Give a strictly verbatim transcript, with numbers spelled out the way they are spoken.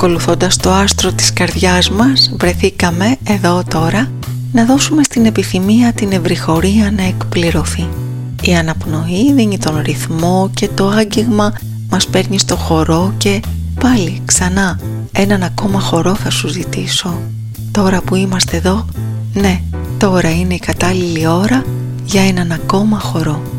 ακολουθώντας το άστρο της καρδιάς μας, βρεθήκαμε εδώ τώρα να δώσουμε στην επιθυμία την ευρυχωρία να εκπληρωθεί. Η αναπνοή δίνει τον ρυθμό και το άγγιγμα μας παίρνει στο χορό και πάλι ξανά έναν ακόμα χορό θα σου ζητήσω. Τώρα που είμαστε εδώ, ναι, τώρα είναι η κατάλληλη ώρα για έναν ακόμα χορό.